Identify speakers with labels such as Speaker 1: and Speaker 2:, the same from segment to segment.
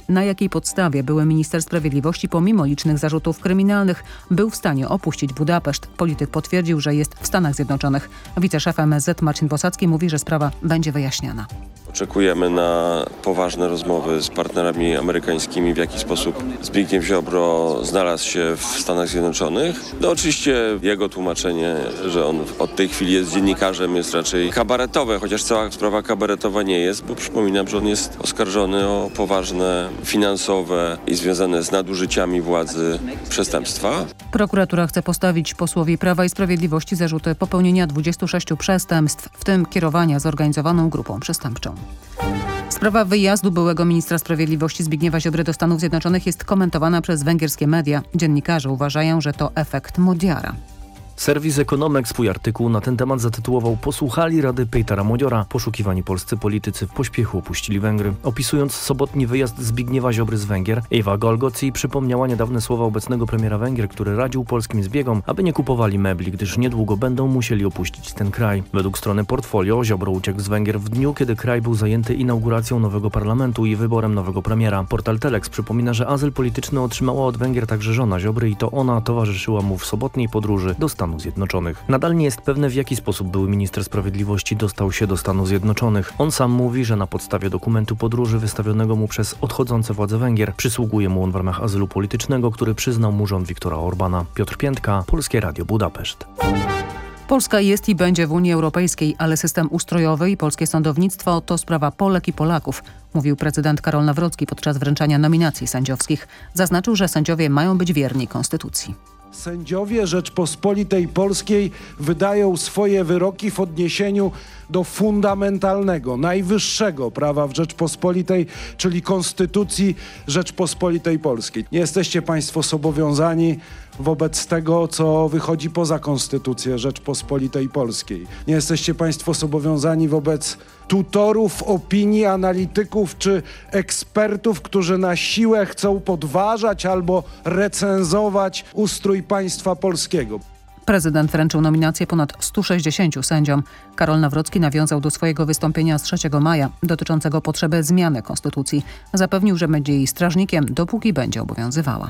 Speaker 1: na jakiej podstawie były minister sprawiedliwości pomimo licznych zarzutów kryminalnych był w stanie opuścić Budapeszt. Polityk potwierdził, że jest w Stanach Zjednoczonych. Wiceszef MSZ Marcin Bosacki mówi, że sprawa będzie wyjaśniana.
Speaker 2: Oczekujemy na poważne rozmowy z partnerami amerykańskimi, w jaki sposób Zbigniew Ziobro znalazł się w Stanach Zjednoczonych. No oczywiście jego tłumaczenie, że on od tej chwili jest dziennikarzem, jest raczej kabaretowe, chociaż cała sprawa kabaretowa nie jest, bo przypominam, że on jest oskarżony o poważne finansowe i związane z nadużyciami władzy przestępstwa.
Speaker 1: Prokuratura chce postawić posłowi Prawa i Sprawiedliwości zarzuty popełnienia 26 przestępstw, w tym kierowania zorganizowaną grupą przestępczą. Sprawa wyjazdu byłego ministra sprawiedliwości Zbigniewa Ziobry do Stanów Zjednoczonych jest komentowana przez węgierskie media. Dziennikarze uważają, że to efekt Modiara.
Speaker 3: Serwis Ekonomek swój artykuł na ten temat zatytułował „Posłuchali rady Petera Modiora. Poszukiwani polscy politycy w pośpiechu opuścili Węgry”. Opisując sobotni wyjazd Zbigniewa Ziobry z Węgier, Ewa Golgoci przypomniała niedawne słowa obecnego premiera Węgier, który radził polskim zbiegom, aby nie kupowali mebli, gdyż niedługo będą musieli opuścić ten kraj. Według strony Portfolio Ziobro uciekł z Węgier w dniu, kiedy kraj był zajęty inauguracją nowego parlamentu i wyborem nowego premiera. Portal Telex przypomina, że azyl polityczny otrzymała od Węgier także żona Ziobry i to ona towarzyszyła mu w sobotniej podróży do Stanów Zjednoczonych. Nadal nie jest pewne, w jaki sposób były minister sprawiedliwości dostał się do Stanów Zjednoczonych. On sam mówi, że na podstawie dokumentu podróży wystawionego mu przez odchodzące władze Węgier przysługuje mu on w ramach azylu politycznego, który przyznał mu rząd Viktora Orbana. Piotr Piętka, Polskie Radio Budapeszt.
Speaker 1: Polska jest i będzie w Unii Europejskiej, ale system ustrojowy i polskie sądownictwo to sprawa Polek i Polaków, mówił prezydent Karol Nawrocki podczas wręczania nominacji sędziowskich. Zaznaczył, że sędziowie mają być wierni konstytucji.
Speaker 4: Sędziowie Rzeczpospolitej Polskiej wydają swoje wyroki w odniesieniu do fundamentalnego, najwyższego prawa w Rzeczpospolitej, czyli Konstytucji Rzeczpospolitej Polskiej. Nie jesteście państwo zobowiązani wobec tego, co wychodzi poza Konstytucję Rzeczpospolitej Polskiej. Nie jesteście państwo zobowiązani wobec tutorów opinii, analityków czy ekspertów, którzy na siłę chcą podważać albo recenzować ustrój państwa polskiego.
Speaker 1: Prezydent wręczył nominację ponad 160 sędziom. Karol Nawrocki nawiązał do swojego wystąpienia z 3 maja dotyczącego potrzeby zmiany konstytucji. Zapewnił, że będzie jej strażnikiem, dopóki będzie obowiązywała.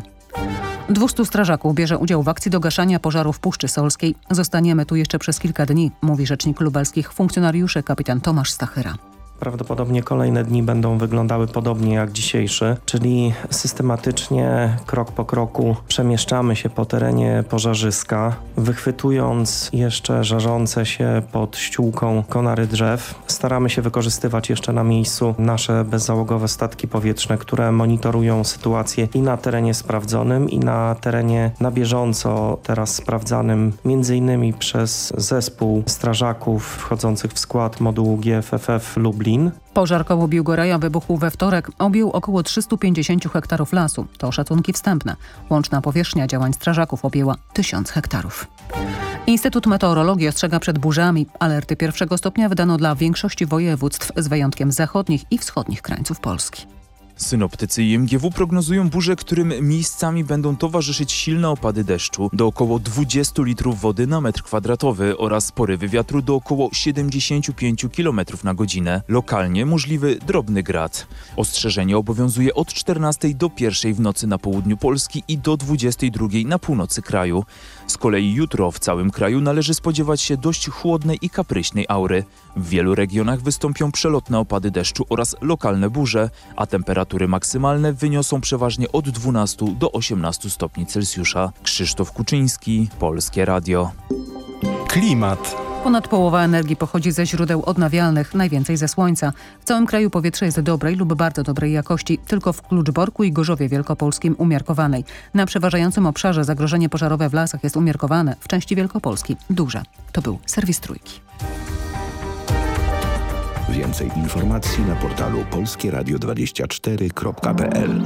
Speaker 1: 200 strażaków bierze udział w akcji do gaszania pożarów w Puszczy Solskiej. Zostaniemy tu jeszcze przez kilka dni, mówi rzecznik lubelskich funkcjonariuszy kapitan Tomasz Stachyra.
Speaker 5: Prawdopodobnie kolejne dni będą wyglądały podobnie jak dzisiejszy, czyli systematycznie, krok po kroku przemieszczamy się po terenie pożarzyska, wychwytując jeszcze żarzące się pod ściółką konary drzew. Staramy się wykorzystywać jeszcze na miejscu nasze bezzałogowe statki powietrzne, które monitorują sytuację i na terenie sprawdzonym, i na terenie na bieżąco teraz sprawdzanym m.in. przez zespół strażaków wchodzących w skład modułu GFFF Lublin.
Speaker 1: Pożar koło Biłgoraja wybuchł we wtorek. Objął około 350 hektarów lasu. To szacunki wstępne. Łączna powierzchnia działań strażaków objęła 1000 hektarów. Instytut Meteorologii ostrzega przed burzami. Alerty 1 stopnia wydano dla większości województw, z wyjątkiem zachodnich i wschodnich krańców Polski.
Speaker 6: Synoptycy i MGW prognozują burze, którym miejscami będą towarzyszyć silne opady deszczu do około 20 litrów wody na metr kwadratowy oraz porywy wiatru do około 75 km na godzinę. Lokalnie możliwy drobny grad. Ostrzeżenie obowiązuje od 14 do 1 w nocy na południu Polski i do 22 na północy kraju. Z kolei jutro w całym kraju należy spodziewać się dość chłodnej i kapryśnej aury. W wielu regionach wystąpią przelotne opady deszczu oraz lokalne burze, a temperatury maksymalne wyniosą przeważnie od 12 do 18 stopni Celsjusza. Krzysztof Kuczyński, Polskie Radio.
Speaker 7: Klimat.
Speaker 1: Ponad połowa energii pochodzi ze źródeł odnawialnych, najwięcej ze słońca. W całym kraju powietrze jest dobrej lub bardzo dobrej jakości, tylko w Kluczborku i Gorzowie Wielkopolskim umiarkowanej. Na przeważającym obszarze zagrożenie pożarowe w lasach jest umiarkowane, w części Wielkopolski duże. To był serwis Trójki.
Speaker 7: Więcej informacji na portalu polskieradio24.pl.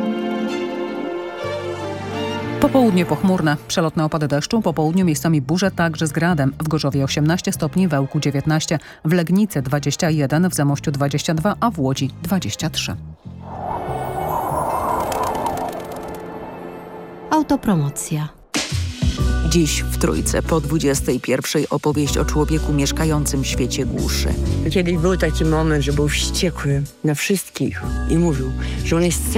Speaker 1: Popołudnie pochmurne, przelotne opady deszczu, po południu miejscami burze także z gradem. W Gorzowie 18 stopni, w Ełku 19, w Legnicy 21, w Zamościu 22, a w Łodzi 23.
Speaker 8: Autopromocja.
Speaker 9: Dziś w Trójce po 21 opowieść o człowieku mieszkającym w świecie głuszy.
Speaker 10: Kiedyś był taki moment, że był wściekły na wszystkich i mówił, że on jest